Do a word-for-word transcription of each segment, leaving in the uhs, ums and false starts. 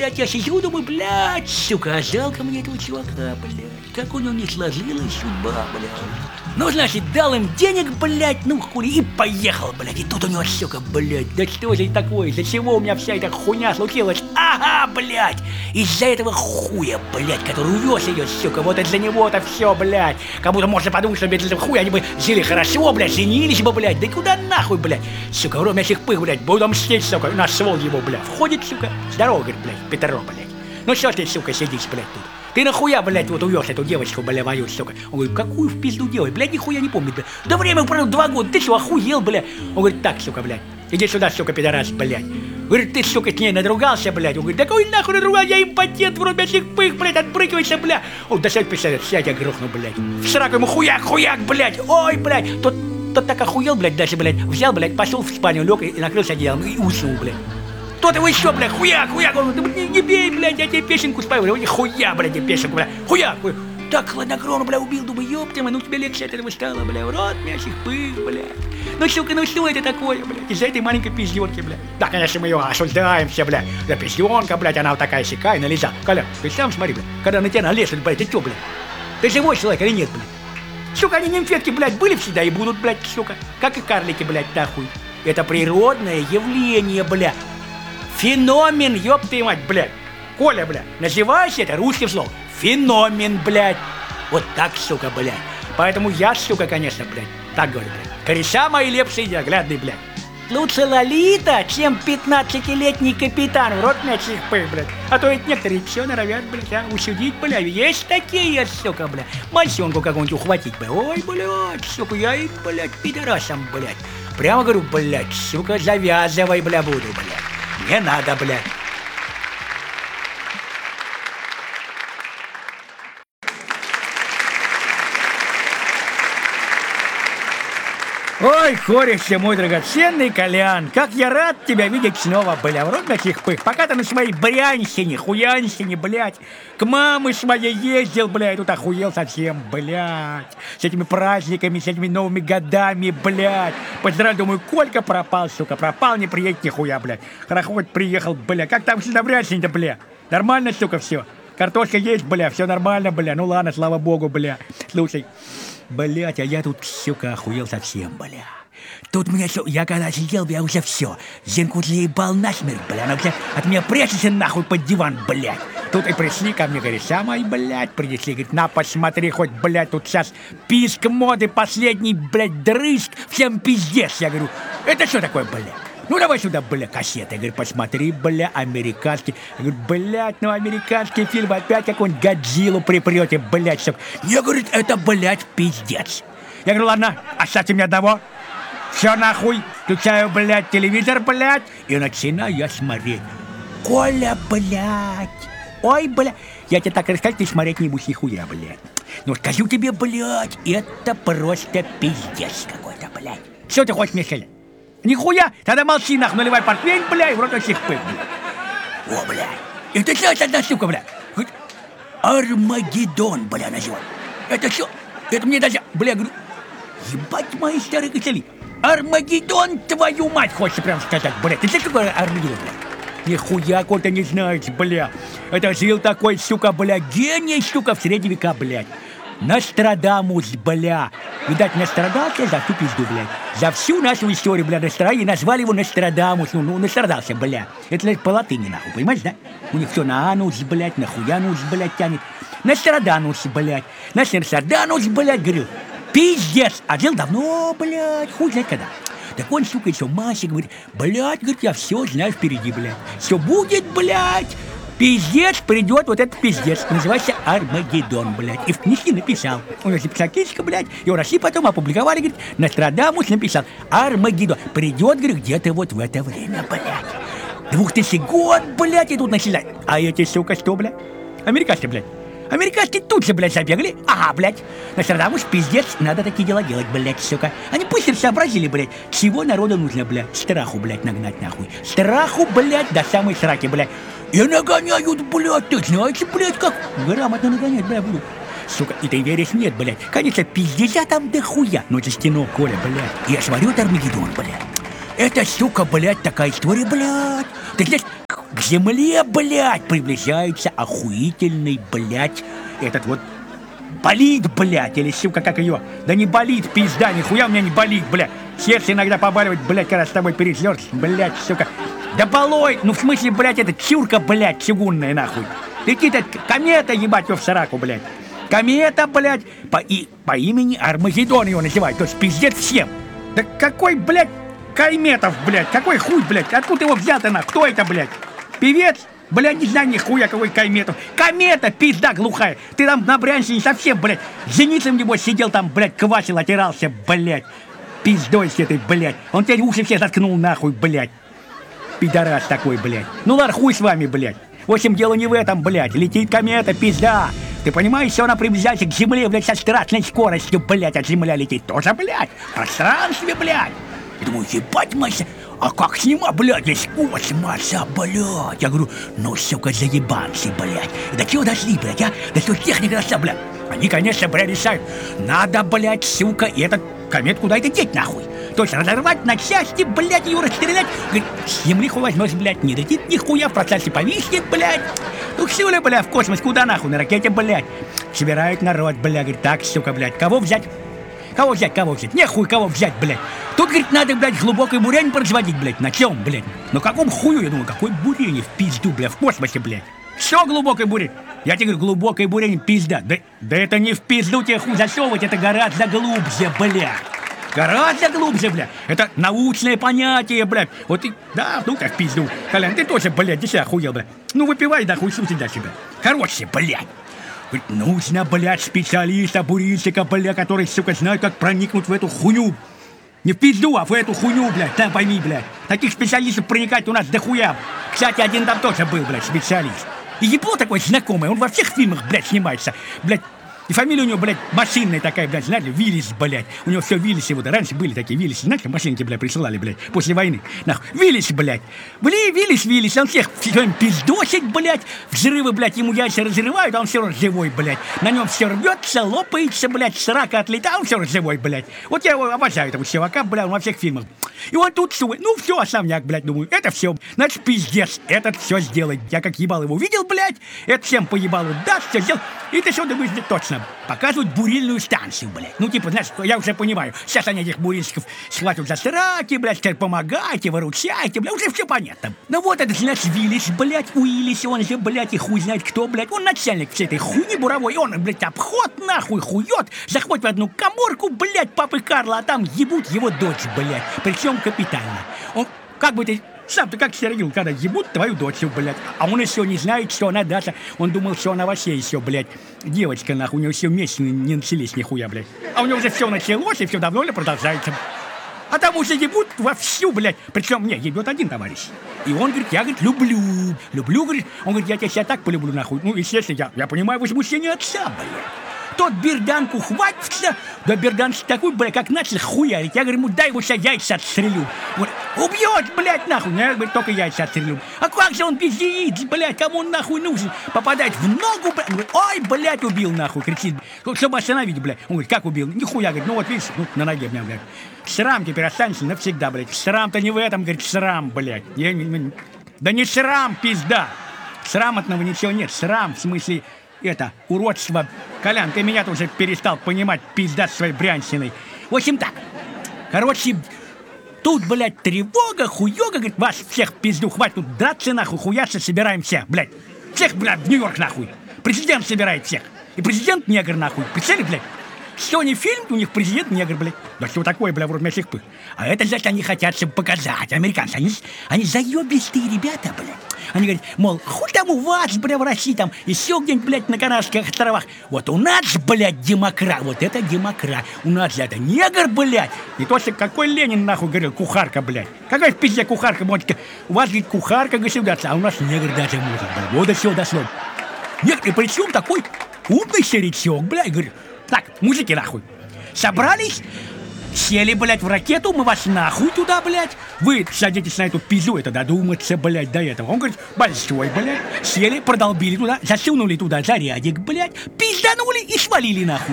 Я сижу, думаю, блядь, сука, а жалко мне этого чувака, блядь. Как у него не сложилась судьба, блядь. Ну, значит, дал им денег, блядь, ну хули, и поехал, блядь. И тут у него, сука, блядь, да что же такое, из-за чего у меня вся эта хуйня случилась? Ага, блядь, из-за этого хуя, блядь, который увез ее, сука, вот из-за него-то все, блядь. Как будто можно подумать, что без этого хуя они бы жили хорошо, блядь, женились бы, блядь. Да куда нахуй, блядь, сука, в роме этих пых, блядь, буду мстить, сука, нашел его, блядь. Входит, сука, здорово, говорит, блядь, Петро, блядь. Ну что ты, сука, сидишь, блядь, тут? Ты нахуя, блядь, вот увез эту девочку, бля, мою, сука? Он говорит, какую в пизду делать? Блядь, нихуя не помнит, блядь. Да время прошло два года, ты что, охуел, блядь? Он говорит, так, сука, блядь, иди сюда, сука, пидорас, блядь. Говорит, ты, сука, с ней надругался, блядь. Он говорит, да какой нахуй надругал, я импотент, в роме этих пых, блядь, отбрыкивайся, блядь. Он, да сядь, писает, сядь, я грохну, блядь. В сраку ему хуяк, хуяк, блядь. Ой, блядь, тот, тот так охуел, блядь, даже, блядь, взял, блядь, пошел в спальню, лег и накрылся одеялом и уснул, блядь. Кто-то его еще, блядь, хуяк, хуяк, он говорит, не, не бей, блядь, я тебе песенку спою, говорю, хуя, блядь, тебе песенку, блядь, хуяк, хуяк. Так хладнокровно, бля, убил, думаю, ёптема, ну тебе легче от этого стало, бля, в рот мясих пых, блядь. Ну, сука, ну что это такое, блядь, из-за этой маленькой пиздёнки, блядь. Да, конечно, мы ее осуждаем все, блядь, да пиздёнка, блядь, она вот такая сякая, налеза. Коля, ты сам смотри, блядь, когда на тебя налезут, блядь, ты чё, блядь, ты живой человек или нет, блядь? Сука, они нимфетки, блядь, были всегда и будут, блядь, сука, как и карлики, блядь, нахуй. Это природное явление, блядь. Феномен, ёб твою мать, блядь. Коля, блядь, называйся это русским словом. Феномен, блядь. Вот так, сука, блядь. Поэтому я, сука, конечно, блядь, так говорю, блядь. Кореша мои лепшие неоглядные, блядь. Лучше Лолита, чем пятнадцатилетний капитан в рот мячих пых, блядь. А то ведь некоторые все норовят, блядь, а, усудить, блядь. Есть такие, сука, блядь. Мальчонку какую-нибудь ухватить, блядь. Ой, блядь, сука, я их, блядь, пидорасом, блядь. Прямо говорю, блядь, сука, завязывай, блядь, буду, блядь. Не надо, блядь. Ой, корище, мой драгоценный Колян, как я рад тебя видеть снова, бля, в рот таких пых. Пока ты на своей брянщине, хуянщине, блядь, к маме своей ездил, блядь, тут охуел совсем, блядь, с этими праздниками, с этими новыми годами, блядь. Поздравляю, думаю, Колька пропал, сука, пропал, не приедет нихуя, блядь. Хорошо, хоть приехал, бля, как там всегда брянщине-то, бля? Нормально, сука, все? Картошка есть, бля, все нормально, бля, ну ладно, слава богу, бля. Слушай, блять, а я тут, сука, охуел совсем, бля. Тут мне все, я когда сидел, я уже все. Зенку заебал насмерть, бля, она вся от меня прячется нахуй под диван, блядь. Тут и пришли ко мне, говорит, самой, блядь, принесли, говорит, на, посмотри хоть, блядь, тут сейчас писк моды, последний, блядь, дрыщ, всем пиздец. Я говорю, это что такое, блядь? Ну давай сюда, бля, кассеты. Я говорю, посмотри, бля, американский. Я говорю, блядь, ну американский фильм, опять какую-нибудь Годзиллу припрете, блядь, сука. Я, говорит, это, блядь, пиздец. Я говорю, ладно, оставьте меня одного. Все нахуй, включаю, блядь, телевизор, блядь, и начинаю я смотреть. Коля, блядь, ой, блядь. Я тебе так расскажу, ты смотреть не будешь нихуя, блядь. Ну скажу тебе, блядь, это просто пиздец какой-то, блядь. Что ты хочешь мне сказать? Нихуя, тогда молчи, нахуй, наливай портвейн, бля, и в рот всех пых, бля. О, бля, это что это одна штука, бля? Армагеддон, бля, называют. Это что? Это мне даже, бля, говорю, ебать мои старые костыли. Армагеддон, твою мать, хочется прям сказать, бля. Ты знаешь, какой Армагеддон, бля? Нихуя какой-то не знаешь, бля. Это жил такой, сука, бля, гений, сука, в средние века, блядь. Нострадамус, бля. Видать, настрадался за всю пизду, блядь. За всю нашу историю, бля, настрадали, и назвали его Нострадамус. Ну, ну, настрадался, бля. Это по латыни, нахуй, понимаешь, да? У них все на анус, блядь, на хуянус, блядь, тянет. Ностраданус, блядь. Ностраданус, блядь, говорю. Пиздец. А жил давно, блядь, хуй знает когда. Так он, сука, еще Масе говорит, блядь, говорит, я все знаю впереди, блядь. Все будет, блядь. Пиздец, придет вот этот пиздец. Называется Армагеддон, блядь. И в книжке написал. Он написал книжка, блядь. Его России потом опубликовали, говорит, Нострадамус написал Армагеддон. Придет, говорит, где-то вот в это время, блядь. Двухтысячный год, блядь, и тут начали. А эти, сука, что, блядь? Американцы, блядь. Американцы тут же, блядь, забегали. Ага, блядь. Нострадамус, пиздец, надо такие дела делать, блядь, сука. Они быстро сообразили, блядь, чего народу нужно, блядь. Страху, блядь, нагнать, нахуй. Страху, блядь, до самой сраки, блядь. И нагоняют, блядь, ты знаете, блядь, как грамотно нагонять, блядь, буду. Сука, и ты веришь? Нет, блядь. Конечно, пиздеця там дохуя. Но это стено, Коля, блядь. Я смотрю, это Армагеддон, блядь. Это, сука, блядь, такая история, блядь. Ты знаешь, к земле, блядь, приближается охуительный, блядь, этот вот болит, блядь, или, сука, как ее? Да не болит, пизда, нихуя у меня не болит, блядь. Сердце иногда побаливает, блядь, когда с тобой переслёшь, блядь, сука. Да болой, ну в смысле, блядь, это чурка, блядь, чугунная, нахуй. Летит эта комета, ебать, ее в сраку, блядь. Комета, блядь, по, и, по имени Армагеддон ее называют, то есть пиздец всем. Да какой, блядь, Кайметов, блядь, какой хуй, блядь, откуда его взято, нахуй, кто это, блядь? Певец? Блядь, не знаю нихуя какой Кайметов. Комета, пизда глухая. Ты там на Брянщине совсем, блядь, зеницем небось сидел там, блядь, квасил, отирался, блядь. Пиздой с этой, блядь. Он тебе уши все заткнул, нахуй, блядь. Пидорас такой, блядь. Ну ладно, хуй с вами, блядь. В общем, дело не в этом, блядь. Летит комета, пизда. Ты понимаешь, что она приближается к земле, блядь, со страшной скоростью, блядь, от земля летит тоже, блядь. В пространстве, блядь. Я думаю, ебать, Мася, а как снима, блядь, здесь космоса, блядь. Я говорю, ну, сука, заебанцы, блядь. До чего дошли, блядь, а? До чего техника дошла, блядь? Они, конечно, блядь, решают, надо, блядь, сука, этот комет куда-то деть, нахуй. То есть разорвать на части, блядь, ее расстрелять. Говорит, с земли хуй возьмешь, блядь, не летит нихуя, в процессе повиснет, блядь. Ну, все ли, блядь, в космос, куда нахуй, на ракете, блядь. Собирают народ, блядь, говорит, так, сука, блядь, кого взять? Кого взять, кого взять? Нехуй кого взять, блядь. Тут, говорит, надо, блядь, глубокое бурение производить, блядь. На чем, блядь? На каком хую? Я думаю, какое бурение в пизду, блядь, в космосе, блядь. Все глубокое бурение. Я тебе говорю, глубокое бурение, пизда. Да, да это не в пизду тебе хуй засовывать, это гораздо глубже, блядь. Гораздо глубже, блядь. Это научное понятие, блядь. Вот и, да, ну как в пизду. Колян, ты тоже, блядь, ты себя охуел, блядь. Ну выпивай, да хуй сути дальше, блядь. Короче, блядь. Говорит, нужно, блядь, специалиста, бурильщика, блядь, который, сука, знает, как проникнуть в эту хуйню. Не в пизду, а в эту хуйню, блядь, да, пойми, блядь. Таких специалистов проникать у нас дохуя. Кстати, один там тоже был, блядь, специалист. И ебло такой знакомый, он во всех фильмах, блядь, снимается. Блядь, и фамилия у него, блядь, машинная такая, блядь, знаете, Виллис, блядь. У него все Виллисы, вот, раньше были такие Виллисы, знаете, машинки, блядь, присылали, блядь, после войны. Нахуй, Виллис, блядь. Блин, Виллис, Виллис, он всех своим пиздосит, блядь. Взрывы, блядь, ему яйца разрывают, а он все равно живой, блядь. На нем все рвется, лопается, блядь, срака отлетает, а он все равно живой, блядь. Вот я его обожаю, этого чувака, блядь, он во всех фильмах. И он тут, ну все, основняк, блядь, думаю, это все, значит, пиздец, этот все сделает. Я как ебал его видел, блядь, это всем поебал, даст, все сделал. И ты что думаешь, точно, показывают бурильную станцию, блядь. Ну, типа, знаешь, я уже понимаю, сейчас они этих бурильщиков схватят за сраки, блядь, теперь помогайте, выручайте, блядь, уже все понятно. Ну вот этот, значит, Виллис, блядь, Уиллис, он же, блядь, и хуй знает кто, блядь, он начальник всей этой хуйни буровой, он, блядь, обход нахуй хует, заходит в одну каморку, блядь, папы Карла, а там ебут его дочь, блядь, причем капитально. Он, как бы ты... Сам-то как Сергей, когда ебут твою дочь, блядь. А он еще не знает, что она даже... Он думал, что она вообще еще, блядь, девочка, нахуй. У него все вместе не начались нихуя, блядь. А у него уже все началось, и все давно ли продолжается. А там уже ебут вовсю, блядь. Причем, не, ебет один товарищ. И он говорит, я, говорит, люблю. Люблю, говорит. Он говорит, я тебя себя так полюблю, нахуй. Ну, естественно, я, я понимаю возмущение отца, блядь. Тот берданку хватится, да бердан такой, блядь, как начал хуярить. Я говорю ему, дай ему сейчас яйца отстрелю. Вот, убьет, блядь, нахуй. Я говорю, только яйца отстрелю. А как же он без яиц, блядь, кому он нахуй нужен? Попадать в ногу, блядь. Он говорит, ой, блядь, убил, нахуй, кричит. Чтобы остановить, блядь. Он говорит, как убил? Нихуя, говорит, ну вот видишь, ну, на ноге у меня, блядь. Шрам теперь останется навсегда, блядь. Шрам-то не в этом, говорит, шрам, блядь. Я, не, не, да не шрам, пизда. Шрамотного ничего нет. Шрам, в смысле... Это, уродство. Колян, ты меня-то уже перестал понимать, пизда своей Брянщиной. В общем так. Короче, тут, блядь, тревога, хуёга, говорит, вас всех пизду хватит, тут драться нахуй, хуяться, собираем всех, блядь. Всех, блядь, в Нью-Йорк нахуй. Президент собирает всех. И президент негр нахуй. Представляете, блядь? Что не фильм, у них президент негр, блядь. Да что такое, блядь, вроде мясных пых. А это, значит, они хотят, чтобы показать. Американцы, они, они заебистые ребята, блядь. Они говорят, мол, хуй там у вас, блядь, в России, там, еще где-нибудь, блядь, на Канарских островах. Вот у нас, блядь, демократ, вот это демократ. У нас это негр, блядь. Не то, что какой Ленин, нахуй, говорил, кухарка, блядь. Какая в пизде кухарка, блядь. У вас, говорит, кухарка государства, а у нас негр даже может, блядь. Вот и все дошло. Негр, и причем такой умный старичок, блядь, говорит. Так, мужики, нахуй, собрались, сели, блядь, в ракету, мы вас нахуй туда, блядь. Вы садитесь на эту пизду, это додуматься, блядь, до этого. Он говорит, большой, блядь. Сели, продолбили туда, засунули туда зарядик, блядь, пизданули и свалили, нахуй.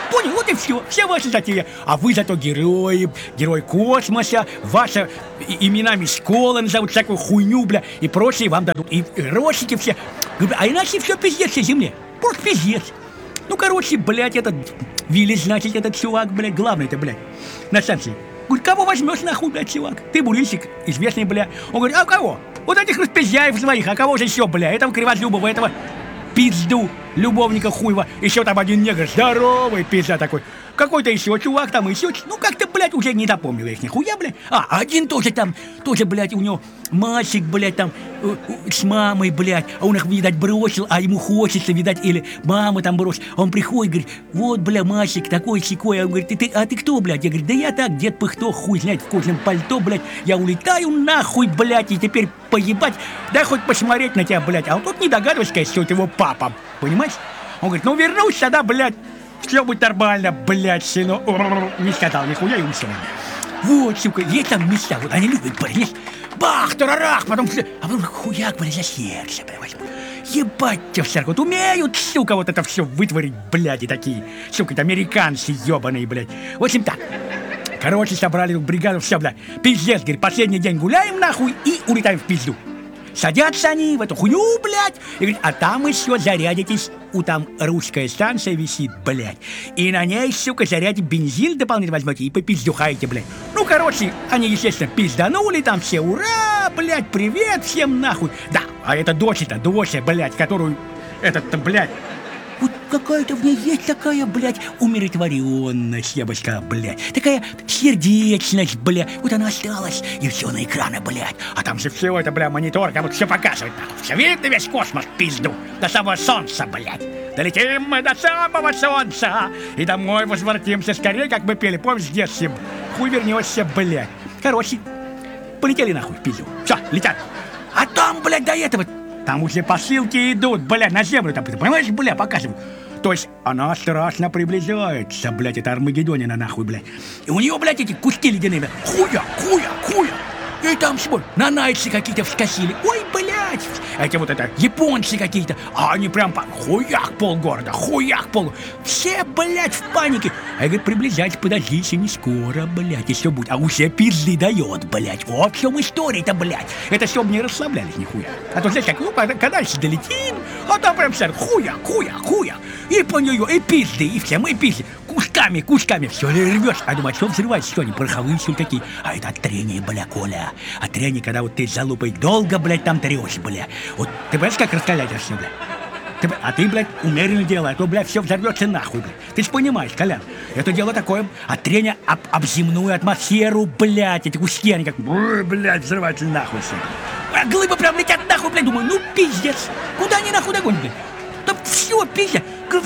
Понял? Вот и все. Вся ваша затея. А вы зато герои, герой космоса, ваши именами школы назовут, всякую хуйню, бля, и прочее вам дадут. И росики все. А иначе все пиздец всей земле. Просто пиздец. Ну, короче, блядь, этот Виллис, значит, этот чувак, блядь, главный-то, блядь, на станции. Говорит, кого возьмешь нахуй, блядь, чувак? Ты бурильщик, известный, бля. Он говорит, а кого? Вот этих распиздяев своих, а кого же еще, бля? Этого Кривозубова, этого пизду, любовника хуева. Еще там один негр, здоровый пизда такой. Какой-то еще чувак там, еще, ну как-то, блядь, уже не допомнил я их нихуя, блядь. А, один тоже там, тоже, блядь, у него мальчик, блядь, там, э, э, с мамой, блядь, а он их, видать, бросил, а ему хочется, видать, или мама там бросила. А он приходит, говорит, вот, бля, мальчик такой-сякой, а он говорит, ты, ты, а ты кто, блядь? Я говорю, да я так, дед Пыхто, хуй знает, в кожаном пальто, блядь, я улетаю нахуй, блядь, и теперь поебать, дай хоть посмотреть на тебя, блядь. А он тут не догадывается, конечно, что это его папа, понимаешь? Он говорит, ну вернусь сюда, блядь. Все будет нормально, блядь, сынок. Не сказал нихуя и умер. Вот, сука, есть там места, вот они любят, блядь, бах, тарарах, потом, а потом хуяк, блядь, за сердце, блядь, ебать тебя в церковь, вот умеют, сука, вот это все вытворить, блядь, и такие, сука, это американцы ебаные, блядь. В общем так, короче, собрали бригаду, все, блядь, пиздец, говорит, последний день гуляем, нахуй, и улетаем в пизду. Садятся они в эту хуйню, блядь, и говорит, а там еще зарядитесь, у там русская станция висит, блядь, и на ней, сука, зарядите бензин дополнительно возьмете и попиздюхаете, блядь. Ну, короче, они, естественно, пизданули, там все, ура, блядь, привет всем нахуй. Да, а это дочь-то, дочь, блядь, которую, этот-то, блядь, вот какая-то в ней есть такая, блядь, умиротворенность, я бы сказал, блядь. Такая сердечность, блядь. Вот она осталась, и все на экраны, блядь. А там же все это, бля, монитор, как будто все показывает, нахуй. Все видно, весь космос, пизду. До самого солнца, блядь. Долетим мы до самого солнца. И домой возвратимся скорее, как мы пели, помнишь, с детством. Хуй вернешься, блядь. Короче, полетели нахуй в пизду. Все, летят. А там, блядь, до этого... Там уже посылки идут, бля, на землю там, понимаешь, бля, показывают. То есть она страшно приближается, блядь, это Армагеддонина нахуй, блядь. И у нее, блядь, эти куски ледяные, блядь, хуя, хуя, хуя. И там свой, нанайцы какие-то вскосили. Ой, блядь, эти вот это, японцы какие-то. А они прям по хуяк полгорода, хуяк пол. Все, блядь, в панике. А я говорю, приближайтесь, подождите, не скоро, блядь, и все будет. А уже пизды дает, блядь. Вот в чем история-то, блядь. Это чтобы не расслаблялись нихуя. А то, знаешь, как, ну, когда еще долетим, а там прям все, хуя, хуя, хуя. И по нее, и пизды, и все, мы пизды. Кусками, кусками, все рвешь. А думаю, что взрывается, что они, пороховые все такие. А это от трения, бля, Коля. От трения, когда вот ты с залупой долго, блядь, там трешь, бля. Вот ты понимаешь, как раскалять все, бля? Ты, а ты, блядь, умеренно делай, а то, блядь, все взорвется нахуй, блядь. Ты ж понимаешь, Колян, это дело такое, от трения об, об земную атмосферу, блядь, эти куски, они как, блядь, взрываются нахуй все. А глыбы прям летят нахуй, блядь, думаю, ну пиздец, куда они нахуй догонят, блядь? Там все, пиздец,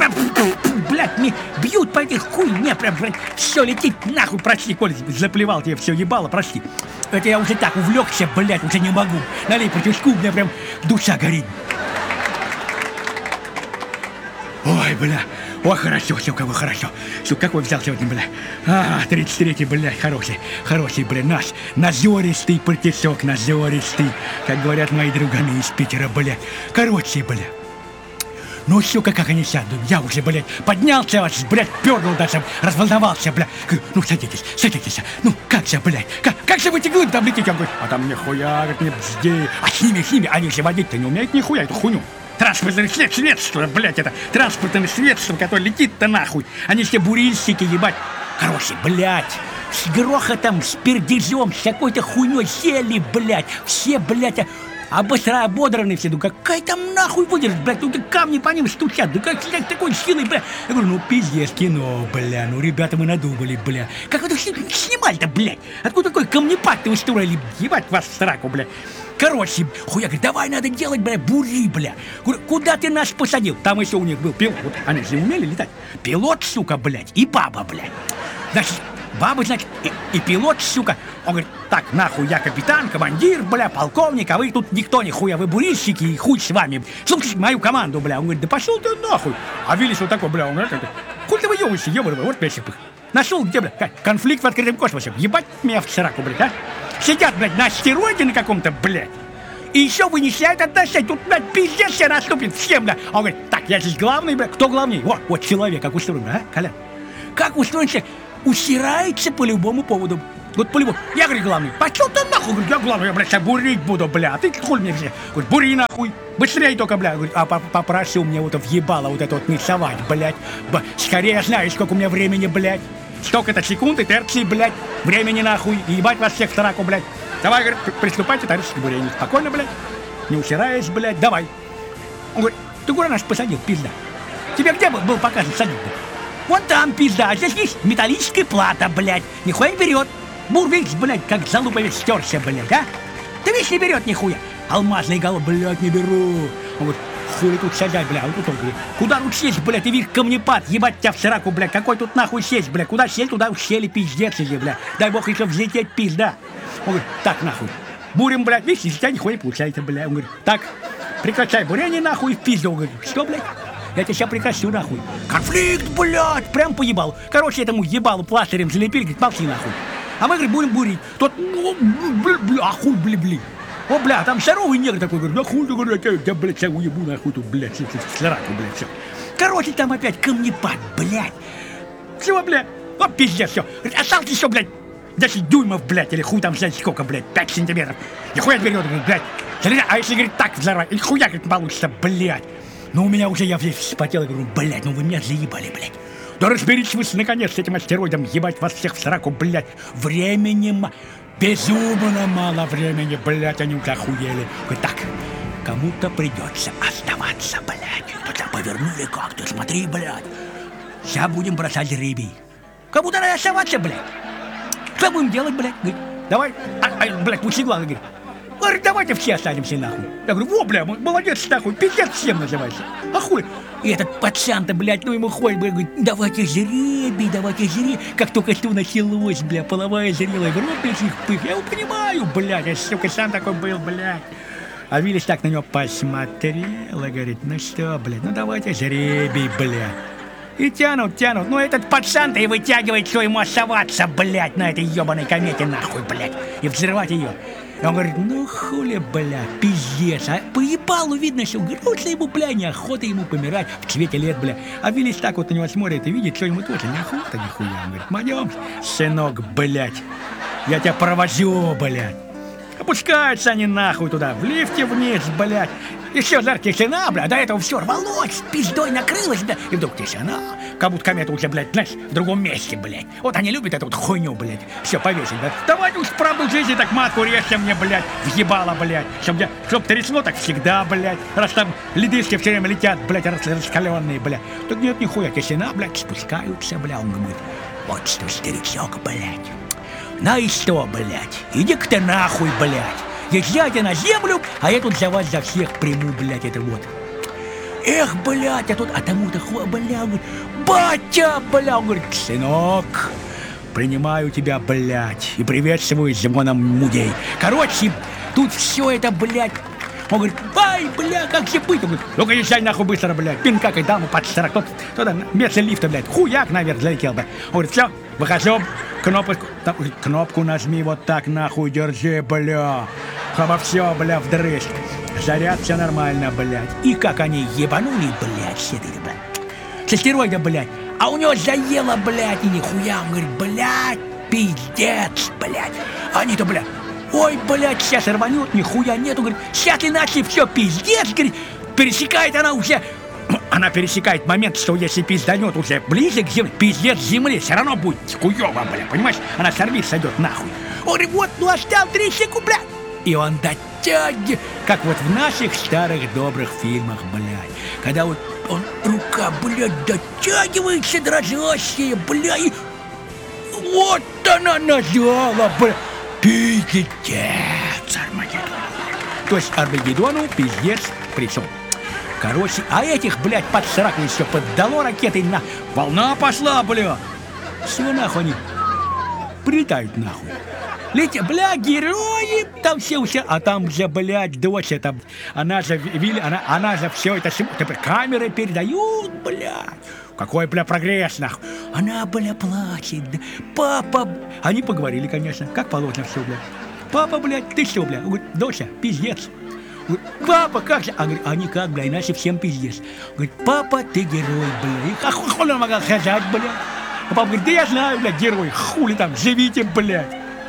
блядь, мне бьют по этих хуй, мне прям, блядь, все летит нахуй, прости, Коля, заплевал тебе все ебало, прости. Это я уже так увлекся, блядь, уже не могу. Налей по тюшку, у меня прям душа горит. Ой, бля, ой, хорошо, все, как бы хорошо. Все, какой взял сегодня, бля? А, тридцать третий, блядь, хороший, хороший, бля, наш назористый партисок, назористый, как говорят мои друганы из Питера, бля. Короче, бля. Ну, сука, как они сядут, я уже, блядь, поднялся, аж, блядь, пернул даже, разволновался, блядь. Ну, садитесь, садитесь, ну, как же, блядь, как, как же вы эти глыбы там летите? Он говорит, а там нихуя, говорит, не бзди. А с ними, с ними, они же водить-то не умеют нихуя, эту хуйню. Транспортное средство, блядь, это транспортное средство, которое летит-то нахуй. Они все бурильщики, ебать. Короче, блядь, с грохотом, с пердежом, с какой-то хуйней сели, блядь, все, блядь, обосра, ободраны все, ну какая там нахуй выдержит, блядь, ну камни по ним стучат, да как, блядь, такой силой, блядь. Я говорю, ну пиздец, кино, бля, ну ребята мы надумали, бля. Как вы это снимали-то, блядь? Откуда такой камнепад-то устроили, ебать вас в сраку, бля. Короче, хуя, говорит, давай надо делать, бля, бури, бля. Говорю, куда ты нас посадил? Там еще у них был пилот, вот, они же умели летать. Пилот, сука, блядь, и баба, блядь. Значит, баба, значит, и, и пилот, сука. Он говорит, так, нахуй, я капитан, командир, бля, полковник, а вы тут никто, нихуя, вы бурильщики, и хуй с вами. Слушайте мою команду, бля. Он говорит, да пошел ты нахуй. А Виллис вот такой, бля, он говорит, хуй ты выебываешься, ебаный, вот пять сипых. Нашел где, бля, конфликт в открытом космосе. Ебать меня в сраку, блядь, а. Сидят, блядь, на астероиде на каком-то, блядь. И еще вынесляют отношения. Тут, блядь, пиздец все наступит всем, блядь. Он говорит, так, я здесь главный, блядь. Кто главней? Вот, вот человек, как устроен, а, Коля? как устроен человек, усирается по любому поводу. Вот по-любому. Я, говорю, главный, пошел ты нахуй, говорю, я главный, я, блядь, тебя бурить буду, бля, ты хуй мне все. Говорит, бури нахуй, быстрее только, бля. Говорит, а попросил мне вот въебало вот это вот не совать, блядь. Скорее знаешь, сколько у меня времени, блядь. Столько-то секунд и терции, блядь, времени нахуй, и ебать вас всех в тараку, блядь. Давай, говорит, приступайте, товарищи к бурению. Спокойно, блядь, не усираясь, блядь, давай. Он говорит, ты куда нас посадил, пизда? Тебе где был, был показан садить-то? Вон там, пизда, а здесь есть металлическая плата, блядь, нихуя не берет. Бур, видишь, блядь, как залуповец стерся, блядь, а? Ты видишь, не берет нихуя. Алмазный гал, блядь, не беру. Он говорит, хули тут сядать, блядь. Он тут он говорит, куда тут сесть, блядь, ты видишь, камнепад, ебать тебя в сраку, блядь. Какой тут нахуй сесть, блядь? Куда сесть, туда сели, пиздец, иди, блядь. Дай бог еще взлететь, пизда. Он говорит, так, нахуй. Бурим, блядь, видишь, из тебя нихуя не получается, блядь. Он говорит, так, прекращай бурение, нахуй, в пизду. Он говорит, что, блядь? Я тебя сейчас прекращу, нахуй. Конфликт, блядь, прям по ебалу. Короче, этому ебалу пластырем залепили, говорит, молчи, нахуй. А мы, говорит, будем бурить. Тот, бля, бля, а хуй, бля, бля. О, бля, там здоровый негр такой, говорит, да хуй, говорит, я, я, блядь, я уебу, нахуй тут, блядь, сраку, блядь, все. Короче, там опять камнепад, блядь. Все, блядь, о, пиздец, все. Осталось еще, блядь, десять дюймов, блядь, или хуй там, знаете, сколько, блядь, пять сантиметров. Нихуя берет, говорит, блядь. А если, говорит, так взорвать, или хуя, говорит, получится, блядь. Ну, у меня уже, я весь вспотел, говорю, блядь, ну вы меня заебали, блядь. Да разберитесь вы, наконец, с этим астероидом, ебать вас всех в сраку, блядь. Времени ма... Безумно мало времени, блядь, они уже охуели. Говорит, так, кому-то придется оставаться, блядь. Тут повернули как-то, смотри, блядь. Сейчас будем бросать жребий. Кому-то надо оставаться, блядь. Что будем делать, блядь? Говорит, давай, а, а, блядь, пучеглаз, говорит. Говорит, давайте все останемся, нахуй. Я говорю, во, бля, молодец, нахуй, пиздец всем называется. А хуй? И этот пацан-то, блядь, ну ему ходит, блядь, говорит, давайте жребий, давайте жребий. Как только что началось, бля, половая зрелая, в рот, блядь, их пых. Я его понимаю, блядь, я, сука, сам такой был, блядь. А Виллис так на него посмотрел и говорит, ну что, блядь, ну давайте жребий, блядь. И тянут, тянут. Ну этот пацан-то и вытягивает, что ему оставаться, блядь, на этой ебаной комете, нахуй, блядь, и взрывать ее. И он говорит, ну хули, бля, пиздец, а по ебалу видно, что грустно ему, бля, неохота ему помирать в цвете лет, бля. А Виллис так вот на него смотрит и видит, что ему тоже неохота нихуя. Он говорит, мадем, сынок, блядь, я тебя провожу, блядь. Опускаются они нахуй туда, в лифте вниз, блядь. И все, зар, тишина, бля, до этого все рвалось, пиздой накрылось, бля. И вдруг тишина, как будто комета уже, блядь, знаешь, в другом месте, блядь. Вот они любят эту вот хуйню, блядь, все повесить, да. Давайте уж правду жизни так матку режьте мне, блядь, въебало, блядь. Чтоб, я, чтоб трясло так всегда, блядь. Раз там ледышки все время летят, блядь, раскаленные, блядь. Так нет, нихуя, тишина, блядь, спускаются, бля. Он говорит, вот что, старичок, блядь. На и что, блядь, иди-ка ты нахуй, блядь. Езжайте на землю, а я тут за вас за всех приму, блядь, это вот. Эх, блядь, а тут, а тому-то хуй, бля, говорит, батя, бля, он говорит, сынок, принимаю тебя, блядь, и приветствую с звоном мудей. Короче, тут все это, блядь, он говорит, ай, бля, как же быть? Он говорит, ну-ка езжай нахуй быстро, блядь, пинка, как даму под сорок, тот, туда, вместо лифта, блядь, хуяк наверх залетел, блядь. Он говорит, все, выхожу, кнопку, там, кнопку нажми, вот так, нахуй, держи, бля. Хоба все, бля, вдрызг. Заряд, все нормально, блядь. И как они ебанули, блядь, все эти, блядь. С астероида, блядь. А у него заело, блядь, и нихуя. Он говорит, блядь, пиздец, блядь. Они-то, блядь, ой, блядь, сейчас рванет, нихуя нету. Говорит, сейчас иначе все, пиздец, говорит. Пересекает она уже. Она пересекает момент, что если пизданет уже ближе к земле, пиздец земли, все равно будет хуёво, блядь, понимаешь? Она сорвись, сойдет нахуй. Он говорит, вот, ну осталось три секунды, блядь. И он дотягивает, как вот в наших старых добрых фильмах, блядь. Когда вот он, рука, блядь, дотягивается, дрожащая, блядь. И вот она назвала, блядь, пиздец, Армагеддон. То есть Армагеддону пиздец пришел. Короче, а этих, блядь, под сраку еще поддало ракетой на... Волна пошла, бля. Все нахуй они прилетают нахуй. Летя, бля, герои, там все у себя, а там же, блядь, дочь, там, она же, Вилли, она, она же все это, камеры передают, блядь. Какой, бля, прогресс, нахуй. Она, бля, плачет, папа, они поговорили, конечно, как положено все, бля. Папа, блядь, ты что, бля? Он говорит, доча, пиздец. Он говорит, папа, как же? А говорит, а никак, бля, иначе всем пиздец. Он говорит, папа, ты герой, бля. И как он могла сказать, бля? А папа говорит, да я знаю, блядь, герой, хули там, живите, блядь.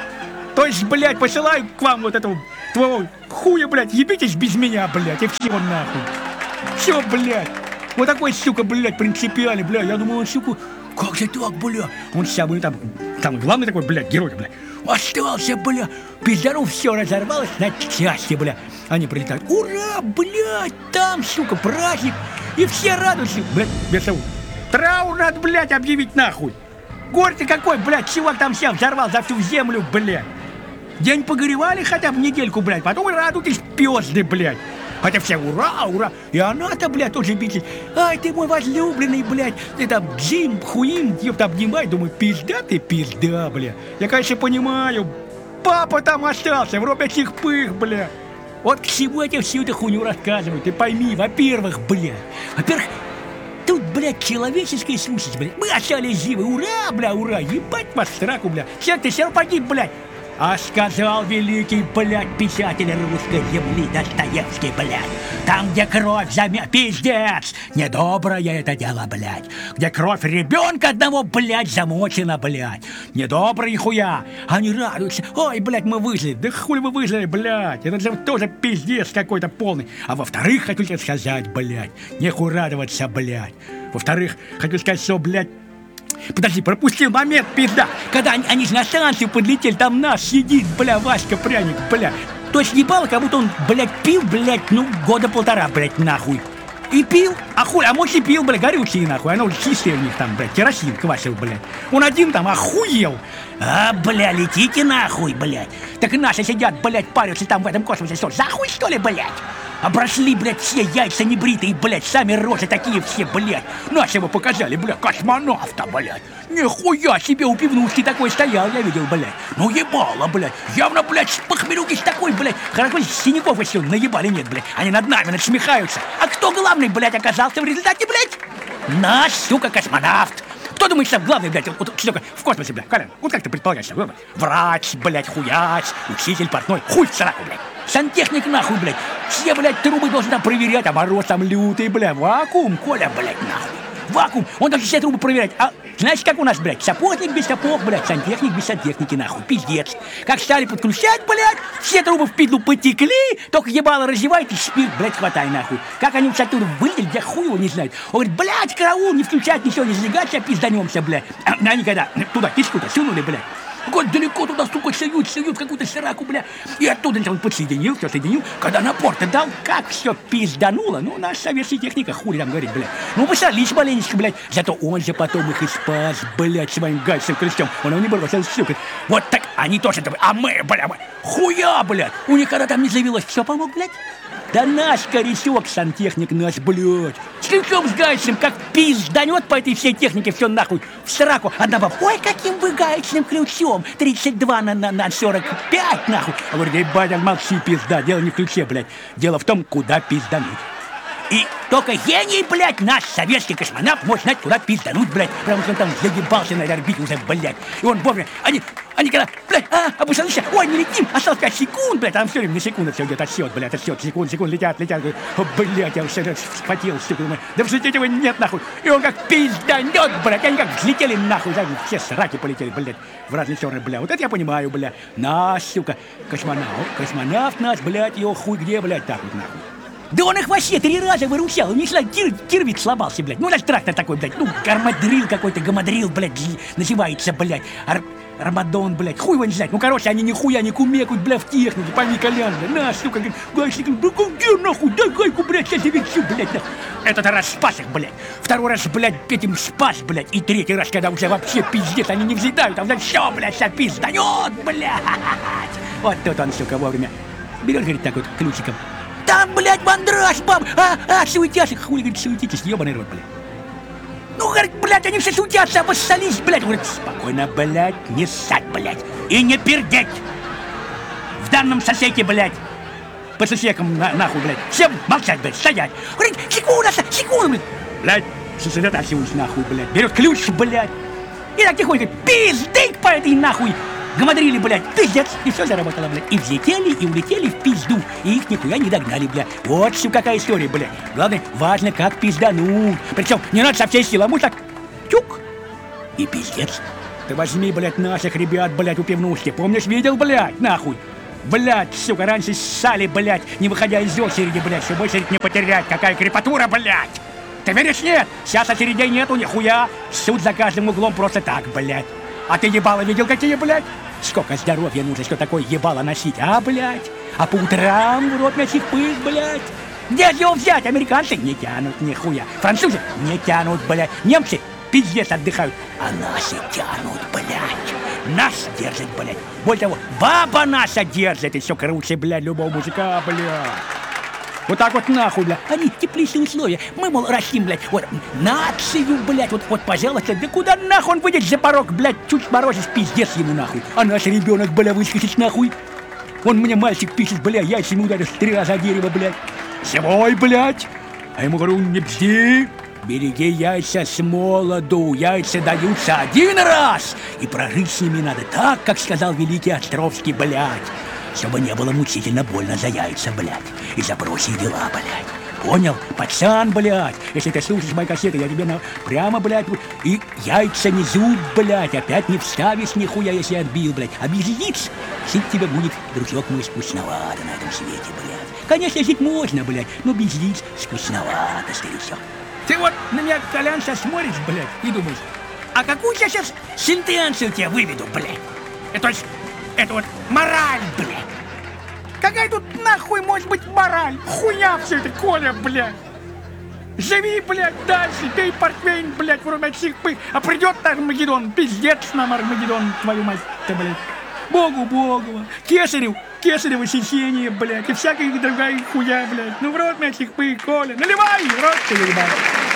То есть, блядь, посылаю к вам вот этого твоего хуя, блядь, ебитесь без меня, блядь, и все нахуй. Все, блядь. Вот такой, сука, блядь, принципиальный, блядь. Я думаю, он, сука, как же так, блядь? Он самый там, там главный такой, блядь, герой, блядь. Остался, бля, пиздару, все разорвалось на части, бля. Они прилетают, ура, блядь, там, сука, праздник. И все радуются, блядь, без того. Траур надо, блядь, объявить нахуй. Горе-то какой, блядь, чувак там всем взорвал за всю землю, блядь. День погоревали хотя бы недельку, блядь, потом и радуйтесь, пёзды, блядь. Хотя все ура, ура. И она-то, блядь, тоже битит. Ай, ты мой возлюбленный, блядь. Ты там Джим, хуим, ёпта, обнимай. Думаю, пизда ты, пизда, блядь. Я, конечно, понимаю. Папа там остался, в робе этих пых, блядь. Вот к чему я тебе всю эту хуйню рассказываю. Ты пойми, во-первых, блядь. Во-первых, тут, блядь, человеческая сущность, блядь. Мы остались живы, ура, бля, ура. Ебать вас в сраку, блядь. Человек, ты все равно погиб, блядь. А сказал великий, блядь, писатель русской земли Достоевский, блядь. Там, где кровь замя... Пиздец! Недоброе это дело, блядь. Где кровь ребенка одного, блядь, замочена, блядь. Недобрые хуя. Они радуются. Ой, блядь, мы выжили. Да хуй вы выжили, блядь. Это же тоже пиздец какой-то полный. А во-вторых, хочу тебе сказать, блядь, нехуй радоваться, блядь. Во-вторых, хочу сказать, что, блядь, подожди, пропустил момент, пизда. Когда они, они же на станцию подлетели, там наш сидит, бля, Васька Пряник, бля. То есть ебало, как будто он, блядь, пил, блядь, ну, года полтора, блядь, нахуй. И пил, а хуй, а может и пил, блядь, горючий, нахуй. Оно чистое у них там, блядь, керосин квасил, блядь. Он один там охуел. А, бля, летите нахуй, блядь. Так и наши сидят, блядь, парятся там в этом космосе. Что, за хуй, что ли, блядь? Обросли, блядь, все яйца небритые, блядь, сами рожи такие все, блядь. Нашего показали, блядь, космонавта, блядь. Нихуя себе у пивнушки такой стоял, я видел, блядь. Ну ебало, блядь. Явно, блядь, с похмелюки такой, блядь. Хорошо, синяков еще наебали нет, блядь. Они над нами надсмехаются. А кто главный, блядь, оказался в результате, блядь? Наш, сука, космонавт. Кто думает, что главный, блядь, вот, вот, что в космосе, блядь, Колян? Вот как ты предполагаешь, что, врач, блядь, хуяч, учитель, портной, хуй в сраку, блядь. Сантехник нахуй, блядь. Все, блядь, трубы должны там проверять, а мороз там лютый, блядь. Вакуум, Коля, блядь, нахуй. Вакуум. Он должен все трубы проверять. А знаешь, как у нас, блядь, сапожник без сапог, блядь, сантехник без сантехники, нахуй. Пиздец. Как стали подключать, блядь, все трубы в петлю потекли, только ебало разевает и спирт, блядь, хватай, нахуй. Как они все оттуда вылетели, я хуй его не знаю. Он говорит, блядь, караул, не включать, ничего не сжигать, сейчас пизданемся, блядь. А они когда туда кишку-то сунули, блядь. Вот далеко туда, сука, суют, суют в какую-то сраку, бля. И оттуда он подсоединил, все соединил. Когда напор-то дал, как все пиздануло. Ну, наша советская техника, хули там говорит, бля. Ну, посолись маленечко, блядь. Зато он же потом их и спас, блядь, своим гальцем крестем. Он его не бросил, сука. Вот так, они тоже, а мы, бля, мы, хуя, блядь. У них когда там не заявилось, все помог, блядь. Да наш корячок, сантехник наш, блядь. С ключом, с гайцем, как пизданет по этой всей технике, все нахуй в сраку. Одна баба, ой, каким вы гаечным ключом, тридцать два на, на, на сорок пять, нахуй. А говорит, ебать, молчи, пизда, дело не в ключе, блядь. Дело в том, куда пиздануть. И только гений, блядь, наш советский космонавт может знать, куда пиздануть, блядь. Потому что он там заебался на этой орбите уже, блядь. И он вовремя, они, они когда, блядь, а, обусались, ой, не летим, осталось пять секунд, блядь, там все время на секунду все идет отсчет, блядь, отсчет, секунд, секунд, летят, летят, говорю, о, блядь, я уже вспотел, сука, думаю, да взлететь его нет, нахуй. И он как пизданет, блядь, они как взлетели, нахуй, да, все сраки полетели, блядь, в разные стороны, блядь. Вот это я понимаю, блядь, наш, сука, космонавт, космонавт наш, блядь, его хуй где, блядь, так вот, нахуй. Да он их вообще три раза выручал, у них, блядь, кир, кирвик сломался, блядь. Ну, даже трактор такой, блядь, ну, гармадрил какой-то, гамадрил, блядь, называется, блядь. Ар Армадон, блядь, хуй его не знает. Ну, короче, они нихуя не кумекают, блядь, в технике, пойми, Колян, блядь. На, сука, говорит, гайчник, да где, нахуй, дай гайку, блядь, сейчас я вещу, блядь, нахуй. Этот раз спас их, блядь. Второй раз, блядь, этим спас, блядь. И третий раз, когда уже вообще пиздец, они не взлетают, а, блядь, все, блядь, вся пизданет, блядь. Вот тут он, сука, вовремя берет, говорит, так вот, ключиком. Там, блядь, мандраж, баб! А, а, суетятся, хули, говорит, суетитесь, ебаный рот, блядь. Ну, говорит, блядь, они все суетятся, обоссались, блядь. Говорит, спокойно, блядь, не ссать, блядь, и не пердеть. В данном сосеке, блядь, по сосекам, на, нахуй, блядь, всем молчать, блядь, стоять. Говорит, секунда, секунда, блядь. Блядь, сосредотачиваюсь, нахуй, блядь, берет ключ, блядь, и так тихонько, пиздык по этой, нахуй. Гамадрили, блядь, пиздец, и все заработало, блядь. И взлетели, и улетели в пизду, и их нихуя не догнали, блядь. Вот все какая история, блядь. Главное, важно, как пиздануть. Причем не надо со всей силы, а может так, тюк, И пиздец. Ты возьми, блядь, наших ребят, блядь, у пивнушки. Помнишь, видел, блядь, нахуй? Блядь, сука, раньше ссали, блядь, не выходя из очереди, блядь, чтобы очередь не потерять. Какая крепатура, блядь! Ты веришь, нет? Сейчас очередей нету, нихуя. Суд за каждым углом просто так, блядь. А ты ебало видел какие, блядь? Сколько здоровья нужно, что такое ебало носить, а, блядь? А по утрам в рот мячих пых, блядь. Где же его взять? Американцы не тянут нихуя. Французы не тянут, блядь. Немцы пиздец отдыхают. А наши тянут, блядь. Нас держит, блядь. Более того, баба наша держит. И все круче, блядь, любого мужика, блядь. Вот так вот нахуй, блядь. Они теплейшие условия. Мы, мол, растим, блядь, вот нацию, блядь. Вот, вот, пожалуйста, да куда нахуй он выйдет за порог, блядь, чуть морозишь, пиздец ему нахуй. А наш ребенок, бля, выскочит нахуй. Он мне мальчик пишет, бля, яйца ему ударишь три раза дерево, блядь. Свой, блядь. А ему говорю, не бзди. Береги яйца с молоду. Яйца даются один раз. И прожить с ними надо так, как сказал великий Островский, блядь. Чтобы не было мучительно больно за яйца, блядь. И за прочие дела, блядь. Понял? Пацан, блядь. Если ты слушаешь мои кассеты, я тебе на... прямо, блядь, и яйца не зуб, блядь. Опять не вставишь нихуя, если отбил, блядь. А без яиц жить тебе будет, дружок мой, скучновато на этом свете, блядь. Конечно, жить можно, блядь, но без яиц скучновато, старичок. Ты вот на меня, Колян, сейчас смотришь, блядь, и думаешь, а какую я сейчас сентенцию тебе выведу, блядь? Это, это вот мораль, блядь. Какая тут нахуй может быть мораль? Хуйня все это, Коля, блядь. Живи, блядь, дальше, пей портвейн, блядь, вроде всех пых. А придет Армагеддон, пиздец нам Армагеддон, твою мать-то, блядь. Богу, Богу, Кесарев, Кесарево сечение, блядь, и всякая другая хуя, блядь. Ну в рот мячих пых, Коля, наливай, в рот ты ебать.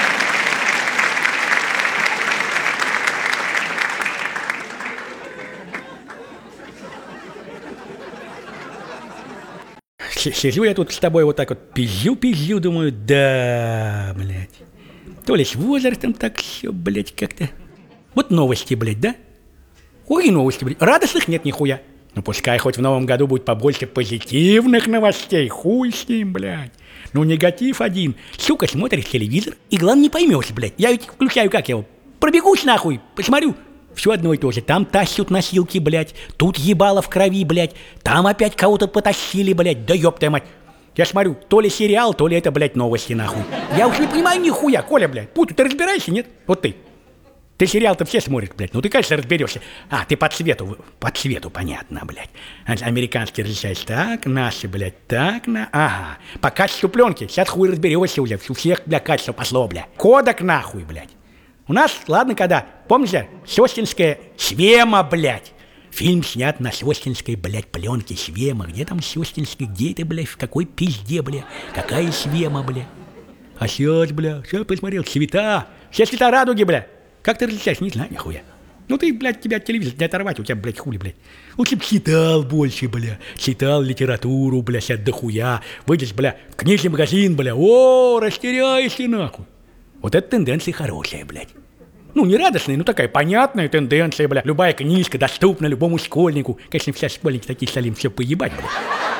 Сижу я тут с тобой вот так вот пизжу-пизжу, думаю, да, блядь. То ли с возрастом так все, блядь, как-то. Вот новости, блядь, да? Ой, новости, блядь. Радостных нет нихуя. Ну пускай хоть в новом году будет побольше позитивных новостей. Хуй с ним, блядь. Ну негатив один. Сука, смотришь телевизор и главное не поймешь, блядь. Я ведь включаю, как я его, пробегусь нахуй, посмотрю. Все одно и то же. Там тащут носилки, блядь. Тут ебало в крови, блядь. Там опять кого-то потащили, блядь. Да ёб твою мать. Я смотрю, то ли сериал, то ли это, блядь, новости, нахуй. Я уж не понимаю нихуя, Коля, блядь. Путу, ты разбираешься, нет? Вот ты. Ты сериал-то все смотрят, блядь. Ну ты, конечно, разберешься. А, ты по цвету, по цвету, понятно, блядь. Американский различаешь так, наши, блядь, так, на... Ага. По качеству пленки. Сейчас хуй разберешься уже. У всех, блядь, качество пошло, блядь. Кодек, нахуй, блядь. У нас, ладно, когда, помните, Сёстинская Свема, блядь. Фильм снят на Сёстинской, блядь, пленке Свема. Где там Сёстинская, где это, блядь, в какой пизде, блядь? Какая Свема, блядь? А сейчас, блядь, сейчас посмотрел, цвета. Все цвета радуги, блядь. Как ты различаешь? Не знаю, нихуя. Ну ты, блядь, тебя от телевизора не оторвать, у тебя, блядь, хули, блядь. Лучше б читал больше, бля. Читал литературу, бля, сейчас дохуя. Выйдешь, бля, в книжный магазин, бля. О, растеряешься, нахуй. Вот эта тенденция хорошая, блядь. Ну, не радостная, но такая понятная тенденция, блядь. Любая книжка доступна любому школьнику. Конечно, все школьники такие стали им все поебать, блядь.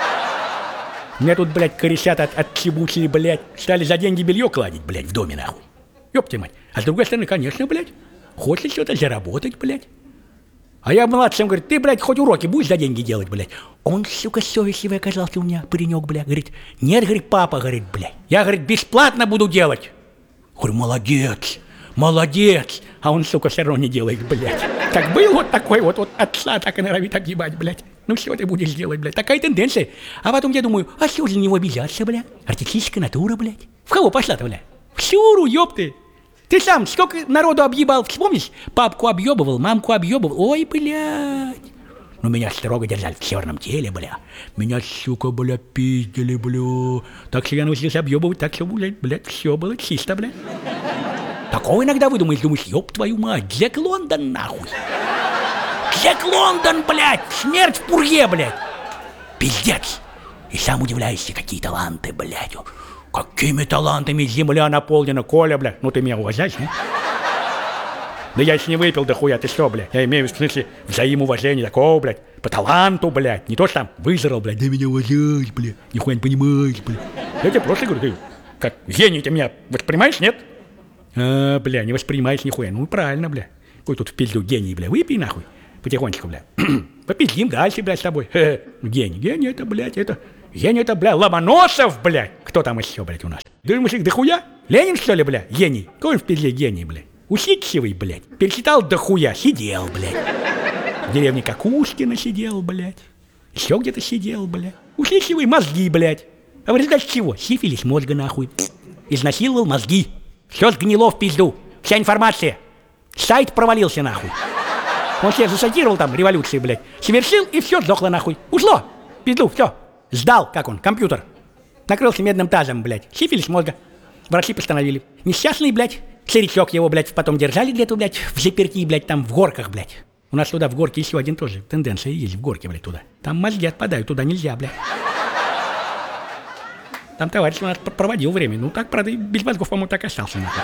Меня тут, блядь, корешат от, отчебучили, блядь. Стали за деньги белье кладить, блядь, в доме, нахуй. Ёб твою мать. А с другой стороны, конечно, блядь, хочет что-то заработать, блядь. А я младшим, говорит, ты, блядь, хоть уроки будешь за деньги делать, блядь. Он, сука, совестливый оказался у меня, паренек, блядь. Говорит, нет, говорит, папа, говорит, блядь. Я, говорит, бесплатно буду делать. Говорю, молодец, молодец. А он, сука, все равно не делает, блядь. Как был вот такой вот, вот отца так и норовит объебать, блядь. Ну что ты будешь делать, блядь? Такая тенденция. А потом я думаю, а что же на него обижаться, блядь? Артистическая натура, блядь. В кого пошла-то, блядь? В Сюру, ёпты. Ты сам сколько народу объебал, вспомнишь? Папку объебывал, мамку объебывал. Ой, блядь. Ну меня строго держали в черном теле, бля. Меня, сука, бля, пиздили, бля. Так что я научился объебывать, так что, блядь, блядь, все было чисто, блядь. Такого иногда выдумаешь, думаешь, ёб твою мать, Джек Лондон, нахуй. Джек Лондон, блядь, смерть в пурге, блядь. Пиздец. И сам удивляешься, какие таланты, блядь. Какими талантами земля наполнена, Коля, блядь. Ну ты меня уважаешь, не? Да я еще не выпил дохуя, ты что, блядь? Я имею в смысле взаимоуважения такого, блядь. По таланту, блядь. Не то, что там вызрал, блядь. Да меня уважаешь, блядь. Нихуя не понимаешь, блядь. Я тебе просто говорю, ты как гений, ты меня воспринимаешь, нет? А, бля, не воспринимаешь нихуя. Ну правильно, бля. Ой, тут в пизду гений, бля, выпей нахуй. Потихонечку, бля. Попиздим дальше, блядь, с тобой. Гений, гений это, блядь, это... Гений это, бля, Ломоносов, блядь. Кто там еще, блядь, у нас? Думаешь, их дохуя? Ленин, что ли, бля? Гений. Какой в пизде гений, блядь? Усидчивый, блядь. Перечитал дохуя, сидел, блядь. В деревне Кокушкина сидел, блядь. Еще где-то сидел, блядь. Усидчивый, мозги, блядь. А в результате чего? Сифилис мозга, нахуй. Изнасиловал мозги. Все сгнило в пизду. Вся информация. Сайт провалился, нахуй. Он себе засадировал там революции, блядь. Совершил, и все, сдохло, нахуй. Ушло. Пизду, все. Сдал, как он, компьютер. Накрылся медным тазом, блядь. Сифилис мозга. Врачи постановили. Несчастный, блядь. Старичок его, блядь, потом держали где-то, блядь, в заперти, блядь, там в горках, блядь. У нас туда в горке еще один тоже тенденция есть, в горке, блядь, туда. Там мозги отпадают, туда нельзя, блядь. Там товарищ у нас проводил время. Ну так, правда, без мозгов, по-моему, так и остался, нахуй.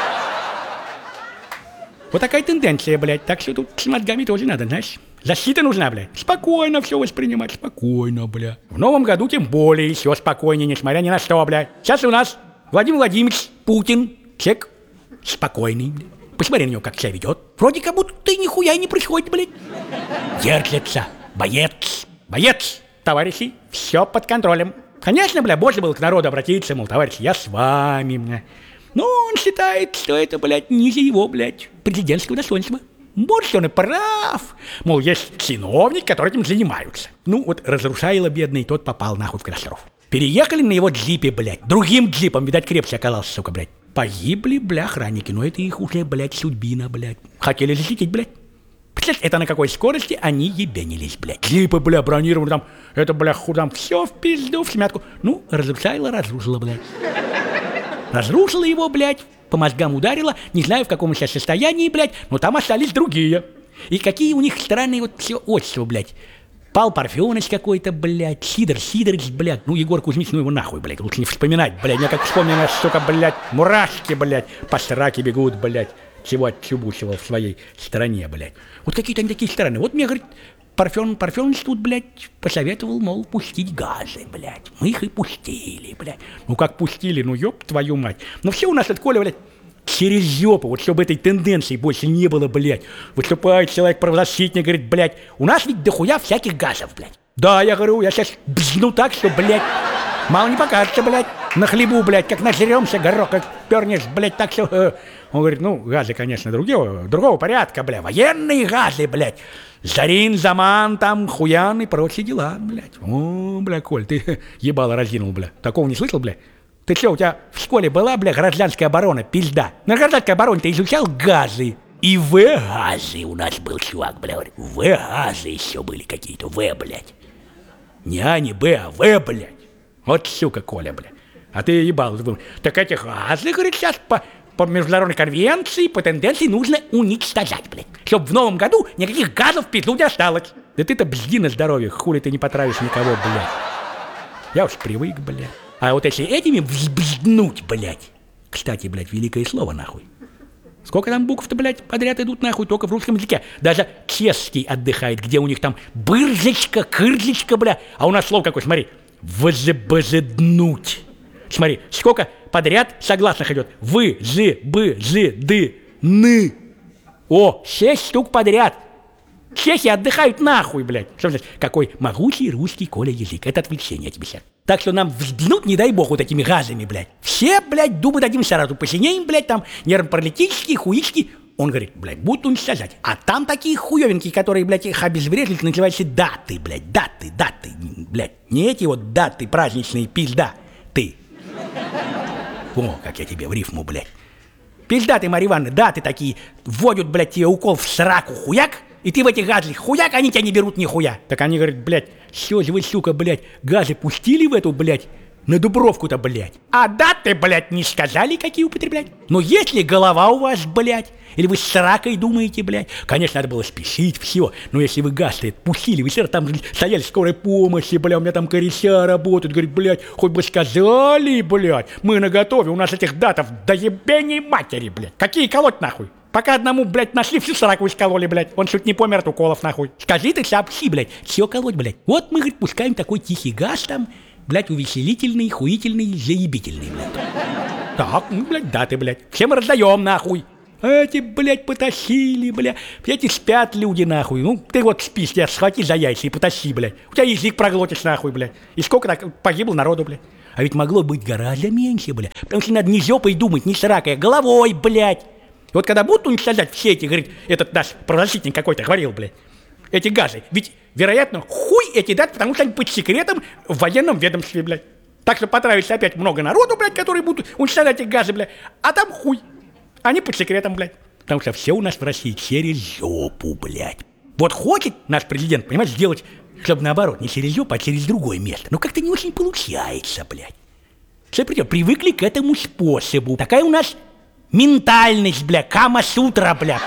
Вот такая тенденция, блядь. Так что тут с мозгами тоже надо, знаешь. Защита нужна, блядь. Спокойно все воспринимать, спокойно, блядь. В новом году тем более все спокойнее, несмотря ни на что, блядь. Сейчас у нас Владимир Владимирович Путин, человек спокойный, блядь. Посмотри на него, как себя ведет. Вроде как будто ты нихуя не происходит, блядь. Держится. Боец. Боец. Товарищи, все под контролем. Конечно, бля, можно было к народу обратиться, мол, товарищи, я с вами, бля. Но он считает, что это, блядь, ниже его, блядь, президентского достоинства. Может, он и прав. Мол, есть чиновники, которые этим занимаются. Ну, вот разрушайло бедный, тот попал нахуй в катастрофу. Переехали на его джипе, блядь. Другим джипом, видать, крепче оказался, сука, блядь. Погибли, бля, охранники, но это их уже, блядь, судьбина, блядь. Хотели защитить, блядь. Представляешь, это на какой скорости они ебенились, блядь. Джипы, бля, бронированы там, это, бля, худам, все в пизду, в смятку. Ну, разрушайло, разрушило, блядь. Разрушило его, блядь, по мозгам ударило, не знаю, в каком сейчас состоянии, блядь, но там остались другие. И какие у них странные вот все отчества, блядь. Пал Парфенович какой-то, блядь, Сидор Сидорович, блядь, ну, Егор Кузьмич, ну его нахуй, блядь, лучше не вспоминать, блядь, я как вспомню, сука, блядь, мурашки, блядь, по сраке бегут, блядь, чего отчебучивал в своей стране, блядь. Вот какие-то они такие странные. Вот мне, говорит, Парфен, Парфенович тут, блядь, посоветовал, мол, пустить газы, блядь. Мы их и пустили, блядь. Ну как пустили, ну ёб твою мать. Но все у нас от Коля, блядь, через жопу, вот чтобы этой тенденции больше не было, блядь. Выступает человек правозащитник, говорит, блядь, у нас ведь дохуя всяких газов, блядь. Да, я говорю, я сейчас бзну так, что, блядь, мало не покажется, блядь. На хлебу, блядь, как нажремся, горох, как пернешь, блядь, так что... Э. Он говорит, ну, газы, конечно, другого, другого порядка, блядь, военные газы, блядь. Зарин, Заман, там, Хуян и прочие дела, блядь. О, бля, Коль, ты ебало разинул, бля. Такого не слышал, бля? Ты что, у тебя в школе была, бля, гражданская оборона, пизда? На гражданской обороне ты изучал газы. И В-газы у нас был чувак, бля, В-газы еще были какие-то, В, блядь. Не А, не Б, а В, блядь. Вот сука, Коля, бля. А ты ебал, так эти газы, говорит, сейчас по... По международной конвенции, по тенденции нужно уничтожать, блядь. Чтоб в новом году никаких газов в пизду не осталось. Да ты-то бзди на здоровье, хули ты не потравишь никого, блядь. Я уж привык, блядь. А вот если этими взбзднуть, блядь. Кстати, блядь, великое слово, нахуй. Сколько там букв-то, блядь, подряд идут, нахуй, только в русском языке. Даже чешский отдыхает, где у них там бырзочка, кырзочка, бля. А у нас слово какое, смотри. Возбожеднуть. Смотри, сколько подряд согласных идет. Вы, зы, бы, зы, ды, ны. О, шесть штук подряд. Чехи отдыхают нахуй, блядь. Что значит? Какой могучий русский, Коля, язык. Это отвлечение тебе сейчас. Так что нам взглянуть, не дай бог, вот этими газами, блядь. Все, блядь, думают одним сразу. Посинеем, блядь, там нервно-паралитические, хуички. Он говорит, блядь, будут уничтожать. А там такие хуёвенькие, которые, блядь, их обезвреживают, называются даты, блядь. Даты, даты, блядь. Не эти вот даты праздничные, пизда. Ты. О, как я тебе в рифму, блядь. Пизда ты, Марья Ивановна, да, ты такие вводят, блядь, тебе укол в сраку, хуяк, и ты в этих газах хуяк, они тебя не берут нихуя. Так они говорят, блядь, все же вы, сука, блядь, газы пустили в эту, блядь, на Дубровку-то, блядь. А даты, блядь, не сказали, какие употреблять. Но если голова у вас, блядь, или вы с сракой думаете, блядь, конечно, надо было спешить, все. Но если вы газ-то пустили, вы все там стояли в скорой помощи, бля, у меня там кореся работают, говорит, блядь, хоть бы сказали, блядь, мы наготове, у нас этих датов до ебени матери, блядь. Какие колоть нахуй? Пока одному, блядь, нашли, всю сраку искололи, блядь. Он чуть не помер от уколов, нахуй. Скажи ты, сообщи, блядь, все колоть, блядь. Вот мы, говорит, пускаем такой тихий газ там, блядь, увеселительный, хуительный, заебительный, блядь. Так, ну, блядь, даты, блядь. Всем раздаем, нахуй. А эти, блядь, потащили, блядь. Эти спят люди, нахуй. Ну, ты вот спишь, тебя схвати за яйца и потащи, блядь. У тебя язык проглотишь, нахуй, блядь. И сколько так погибло народу, блядь. А ведь могло быть гораздо меньше, блядь. Потому что надо не жопой думать, не сракой, а головой, блядь. И вот когда будут уничтожать все эти, говорит, этот наш правозащитник какой-то говорил, блядь, эти газы. Ведь, вероятно, хуй эти дать, потому что они под секретом в военном ведомстве, блядь. Так что потравится опять много народу, блядь, которые будут уничтожать эти газы, блядь. А там хуй. Они под секретом, блядь. Потому что все у нас в России через жопу, блядь. Вот хочет наш президент, понимаешь, сделать, чтобы наоборот, не через жопу, а через другое место. Но как-то не очень получается, блядь. Все привыкли к этому способу. Такая у нас ментальность, блядь, Кама-сутра, блядь.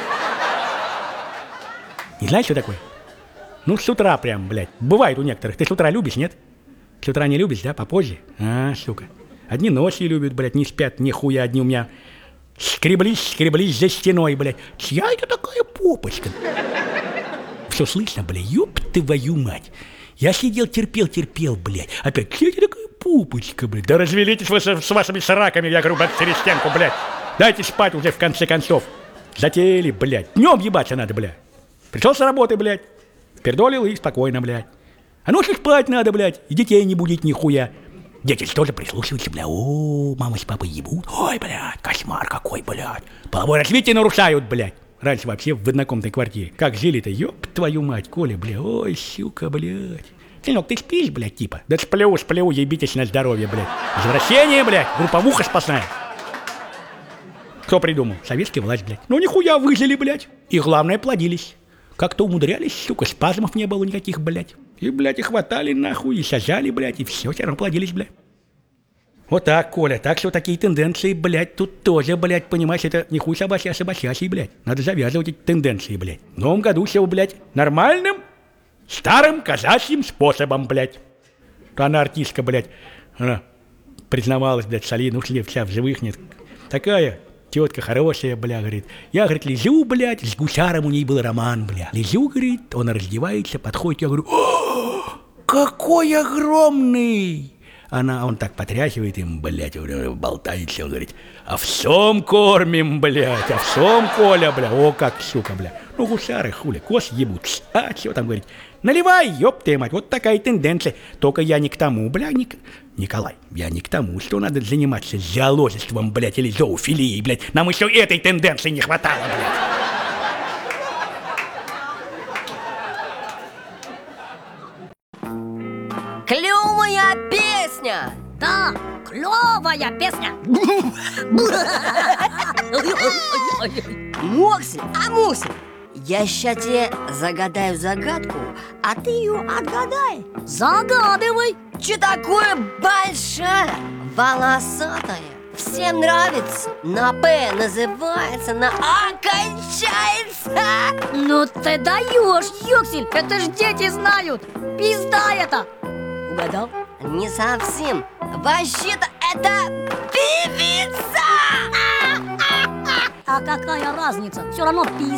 Не знаешь, что такое? Ну, с утра прям, блядь. Бывает у некоторых. Ты с утра любишь, нет? С утра не любишь, да? Попозже? А, сука. Одни ночью любят, блядь, не спят, нихуя. Одни у меня скреблись, скреблись за стеной, блядь. Чья это такая попочка? Все слышно, блядь, ёб твою мать. Я сидел, терпел, терпел, блядь. Опять, чья это такая попочка, блядь? Да развелитесь вы с, с вашими сраками, я говорю, блядь, через стенку, блядь. Дайте спать уже в конце концов. Затеяли, блядь. Днем ебаться надо, блядь. Пришел с работы, блядь. Пердолил и спокойно, блядь. А ночью спать надо, блядь. И детей не будить нихуя. Дети же тоже прислушиваются, бля. О, мама с папой ебут. Ой, блядь, кошмар какой, блядь. Половое развитие нарушают, блядь. Раньше вообще в однокомнатной квартире. Как жили-то, ёб твою мать, Коля, бля. Ой, сука, блядь. Сынок, ты спишь, блядь, типа? Да сплю, сплю, ебитесь на здоровье, блядь. Возвращение, блядь. Групповуха спасная. Кто придумал? Советская власть, блядь. Ну нихуя выжили, блядь. И главное, плодились. Как-то умудрялись, сука, спазмов не было никаких, блядь. И, блядь, и хватали нахуй, и сажали, блядь, и все, все равно плодились, блядь. Вот так, Коля, так что такие тенденции, блядь, тут тоже, блядь, понимаешь, это не хуй собачий, а собачий, блядь. Надо завязывать эти тенденции, блядь. В новом году все, блядь, нормальным, старым казачьим способом, блядь. Она артистка, блядь, она признавалась, блядь, солидно, ушли, вся в живых нет. Такая... Тетка хорошая, бля, говорит. Я, говорит, лежу, блядь, с гусаром у ней был роман, бля. Лежу, говорит, он раздевается, подходит, я говорю, о, какой огромный! Она, он так потряхивает им, блядь, болтается, он говорит, овсом кормим, блядь, овсом, Коля, бля, о, как, сука, бля. Ну, гусары, хули, кос ебут. А, что там, говорит, наливай, ёб ты мать, вот такая тенденция. Только я не к тому, бля, не к... Николай, я не к тому, что надо заниматься зоологичеством, блядь, или зоофилией, блядь. Нам еще этой тенденции не хватало, блядь. Клевая песня! Да, клевая песня. Моксель, а Моксель, я сейчас тебе загадаю загадку, а ты ее отгадай. Загадывай. Че такое большая, волосатая? Всем нравится, на П называется, на А кончается. Ну ты даешь, Юксель, это ж дети знают. Пизда это. Угадал? Не совсем. Вообще-то это певица. А какая разница? Все равно пизда.